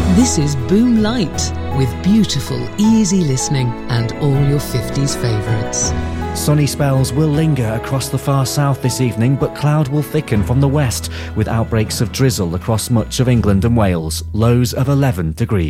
This is Boom Light, with beautiful, easy listening and all your 50s favourites. Sunny spells will linger across the far south this evening, but cloud will thicken from the west with outbreaks of drizzle across much of England and Wales, lows of 11 degrees.